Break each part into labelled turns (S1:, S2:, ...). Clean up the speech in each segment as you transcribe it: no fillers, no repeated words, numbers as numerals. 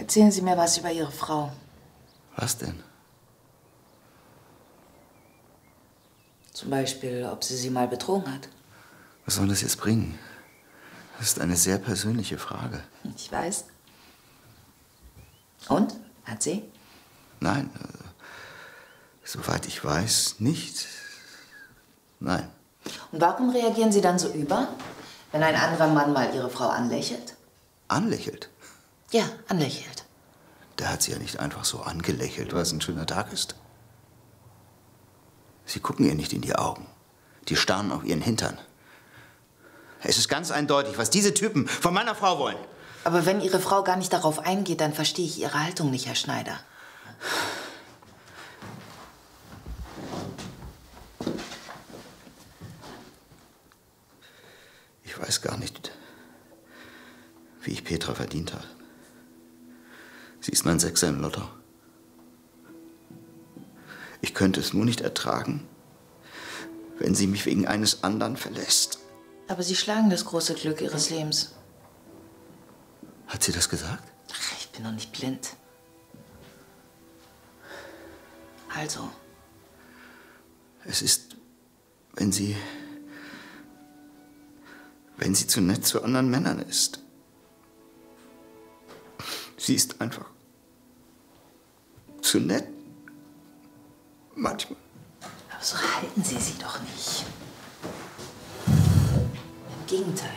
S1: Erzählen Sie mir was über Ihre Frau.
S2: Was denn?
S1: Zum Beispiel, ob sie mal betrogen hat.
S2: Was soll das jetzt bringen? Das ist eine sehr persönliche Frage.
S1: Ich weiß. Und? Hat sie?
S2: Nein, soweit ich weiß, nicht. Nein.
S1: Und warum reagieren Sie dann so über, wenn ein anderer Mann mal Ihre Frau anlächelt?
S2: Anlächelt?
S1: Ja, anlächelt.
S2: Der hat sie ja nicht einfach so angelächelt, weil es ein schöner Tag ist. Sie gucken ihr nicht in die Augen. Die starren auf ihren Hintern. Es ist ganz eindeutig, was diese Typen von meiner Frau wollen.
S1: Aber wenn Ihre Frau gar nicht darauf eingeht, dann verstehe ich Ihre Haltung nicht, Herr Schneider.
S2: Ich weiß gar nicht, wie ich Petra verdient habe. Sie ist mein Sechser im Lotto. Ich könnte es nur nicht ertragen, wenn sie mich wegen eines anderen verlässt.
S1: Aber Sie schlagen das große Glück Ihres Lebens.
S2: Hat sie das gesagt?
S1: Ach, ich bin doch nicht blind. Also.
S2: Es ist, wenn sie zu nett zu anderen Männern ist. Sie ist einfach zu nett. Manchmal.
S1: Aber so halten Sie sie doch nicht. Im Gegenteil.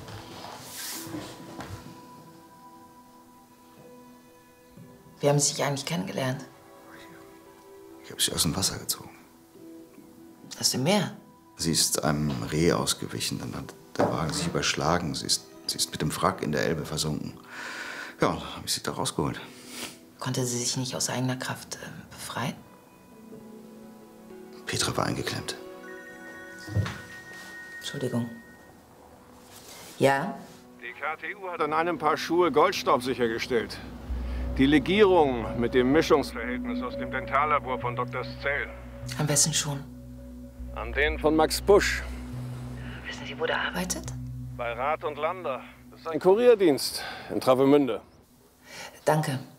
S1: Wie haben Sie sich eigentlich kennengelernt?
S2: Ich habe sie aus dem Wasser gezogen.
S1: Aus dem Meer?
S2: Sie ist einem Reh ausgewichen, dann hat der Wagen sich überschlagen. Sie ist mit dem Wrack in der Elbe versunken. Ja, dann habe ich sie da rausgeholt.
S1: Konnte sie sich nicht aus eigener Kraft befreien?
S2: Petra war eingeklemmt.
S1: Entschuldigung. Ja?
S3: Die KTU hat an einem Paar Schuhe Goldstaub sichergestellt. Die Legierung mit dem Mischungsverhältnis aus dem Dentallabor von Dr. Szell.
S1: Am besten schon.
S3: An den von Max Pusch.
S1: Wissen Sie, wo der arbeitet?
S3: Bei Rath und Lander. Das ist ein Kurierdienst in Travemünde.
S1: Danke.